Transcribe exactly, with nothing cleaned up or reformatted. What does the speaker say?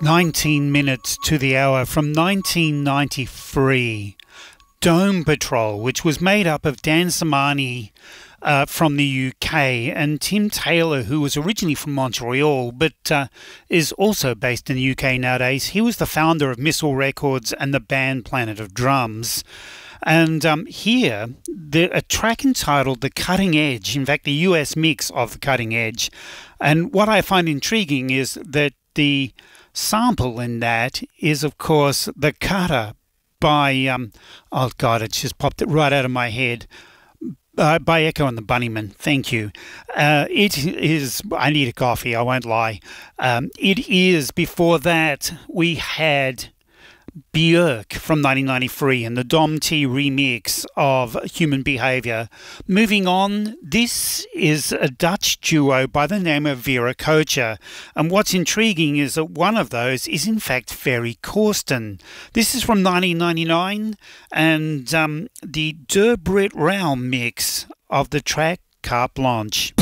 nineteen minutes to the hour from nineteen ninety-three. Dome Patrol, which was made up of Dan Samani uh, from the U K and Tim Taylor, who was originally from Montreal but uh, is also based in the U K nowadays. He was the founder of Missile Records and the band Planet of Drums. And um, here, the, a track entitled The Cutting Edge, in fact, the U S mix of The Cutting Edge. And what I find intriguing is that the sample in that is, of course, The Cutter by, um, oh God, it's just popped it right out of my head, uh, by Echo and the Bunnymen. Thank you. Uh, it is, I need a coffee, I won't lie. Um, it is, before that, we had Björk from nineteen ninety-three and the Dom T remix of Human Behaviour. Moving on, this is a Dutch duo by the name of Vera Kocher. And what's intriguing is that one of those is in fact Ferry Corsten. This is from nineteen ninety-nine and um, the Der Brit Rauh mix of the track Carte Blanche.